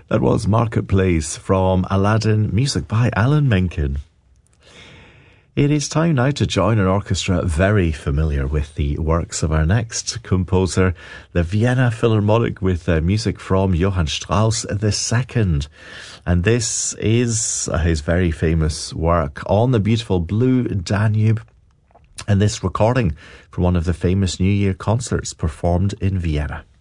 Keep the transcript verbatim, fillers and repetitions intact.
That was Marketplace from Aladdin, music by Alan Menken. It is time now to join an orchestra very familiar with the works of our next composer, the Vienna Philharmonic, with uh, music from Johann Strauss the Second. And this is uh, his very famous work, On the Beautiful Blue Danube, and this recording from one of the famous New Year concerts performed in Vienna.